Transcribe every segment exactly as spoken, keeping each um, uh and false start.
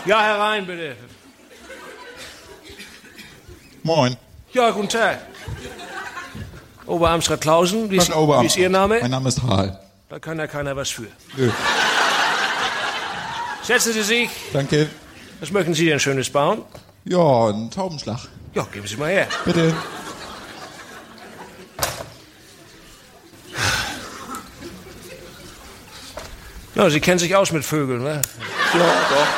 Ja, herein, bitte. Moin. Ja, guten Tag. Oberamtsrat Klausen, wie ist, wie ist Ihr Name? Mein Name ist Harl. Da kann ja keiner was für. Nö. Setzen Sie sich. Danke. Was möchten Sie denn Schönes bauen? Ja, ein Taubenschlag. Ja, geben Sie mal her. Bitte. Ja, Sie kennen sich aus mit Vögeln, ne? Ja, doch.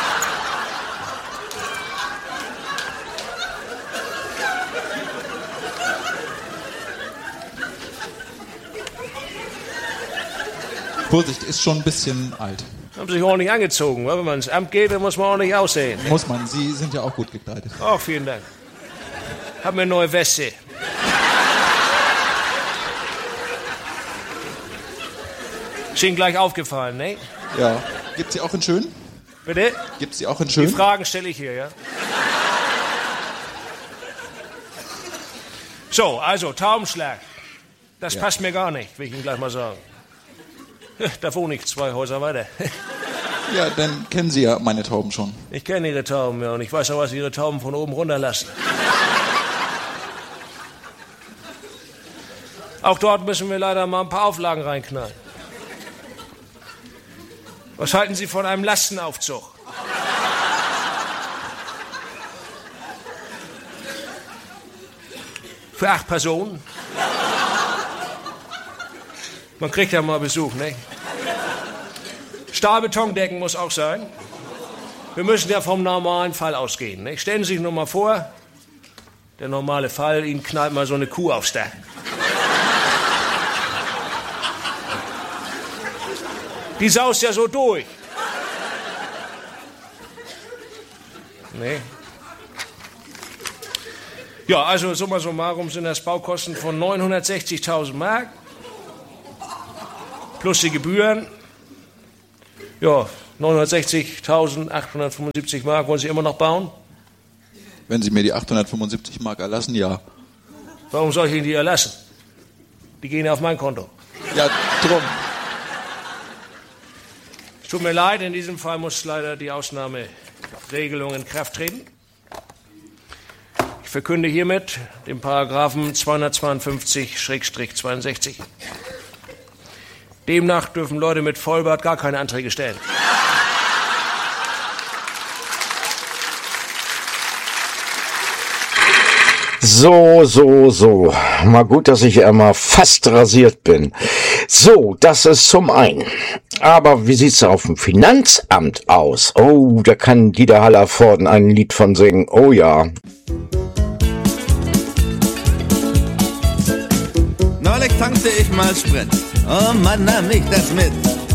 Vorsicht, ist schon ein bisschen alt. Haben Sie sich ordentlich angezogen, wa? Wenn man ins Amt geht, dann muss man ordentlich aussehen. Muss man, Sie sind ja auch gut gekleidet. Oh, vielen Dank. Hab mir eine neue Weste. Ist Ihnen gleich aufgefallen, ne? Ja. Gibt's sie auch in schön? Bitte? Gibt's sie auch in Die schön? Fragen stelle ich hier, ja? So, also, Taubenschlag. Das Ja. passt mir gar nicht, will ich Ihnen gleich mal sagen. Da wohne ich zwei Häuser weiter. Ja, dann kennen Sie ja meine Tauben schon. Ich kenne Ihre Tauben, ja, und ich weiß auch, was Ihre Tauben von oben runterlassen. Auch dort müssen wir leider mal ein paar Auflagen reinknallen. Was halten Sie von einem Lastenaufzug? Für acht Personen? Man kriegt ja mal Besuch, ne? Stahlbetondecken muss auch sein. Wir müssen ja vom normalen Fall ausgehen, ne? Stellen Sie sich nur mal vor, der normale Fall, Ihnen knallt mal so eine Kuh aufs Dach. Die saust ja so durch. Nee. Ja, also summa summarum sind das Baukosten von neunhundertsechzigtausend Mark. Plus die Gebühren. Ja, neunhundertsechzigtausendachthundertfünfundsiebzig Mark. Wollen Sie immer noch bauen? Wenn Sie mir die achthundertfünfundsiebzig Mark erlassen, ja. Warum soll ich Ihnen die erlassen? Die gehen ja auf mein Konto. Ja, drum. Es tut mir leid, in diesem Fall muss leider die Ausnahmeregelung in Kraft treten. Ich verkünde hiermit den Paragraphen zweihundertzweiundfünfzig zweiundsechzig. Demnach dürfen Leute mit Vollbart gar keine Anträge stellen. So, so, so. Mal gut, dass ich einmal fast rasiert bin. So, das ist zum einen. Aber wie sieht's auf dem Finanzamt aus? Oh, da kann Dieter Hallervorden ein Lied von singen. Oh ja. Neulich tankte ich mal Sprit. Oh Mann, nahm ich das mit.